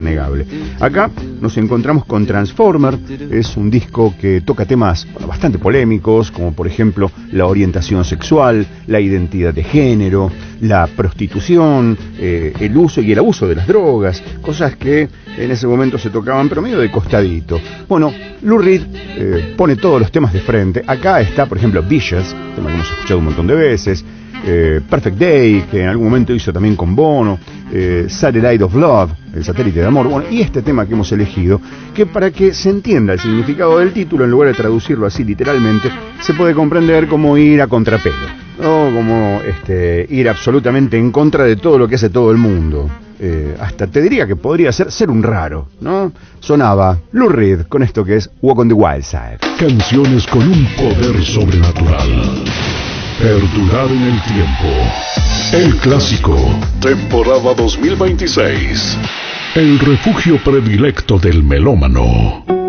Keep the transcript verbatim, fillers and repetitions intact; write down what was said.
Negable. Acá nos encontramos con Transformer, es un disco que toca temas bastante polémicos, como por ejemplo la orientación sexual, la identidad de género, la prostitución, eh, el uso y el abuso de las drogas, cosas que en ese momento se tocaban pero medio de costadito. Bueno, Lou Reed eh, pone todos los temas de frente. Acá está por ejemplo Vicious, tema que hemos escuchado un montón de veces, eh, Perfect Day, que en algún momento hizo también con Bono, eh, Satellite of Love, el satélite de amor, bueno, y este tema que hemos elegido, que para que se entienda el significado del título, en lugar de traducirlo así literalmente, se puede comprender como ir a contrapelo, ¿no? Como este, ir absolutamente en contra de todo lo que hace todo el mundo. Eh, hasta te diría que podría ser, ser un raro, ¿no? Sonaba Lou Reed con esto que es Walk on the Wild Side. Canciones con un poder sobrenatural. Perdurar en el tiempo. El clásico. Temporada dos mil veintiséis. El refugio predilecto del melómano.